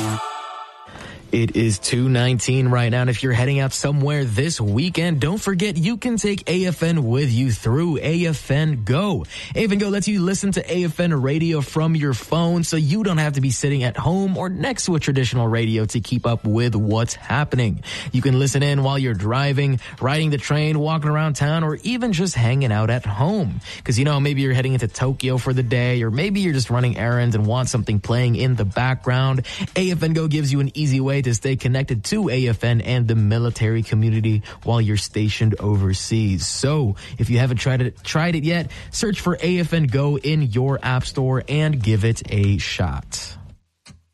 It is 2:19 right now, and if you're heading out somewhere this weekend, don't forget you can take AFN with you through AFN Go. AFN Go lets you listen to AFN radio from your phone, so you don't have to be sitting at home or next to a traditional radio to keep up with what's happening. You can listen in while you're driving, riding the train, walking around town, or even just hanging out at home. Because, maybe you're heading into Tokyo for the day, or maybe you're just running errands and want something playing in the background. AFN Go gives you an easy way to stay connected to AFN and the military community while you're stationed overseas. So if you haven't tried it yet, search for AFN Go in your app store and give it a shot.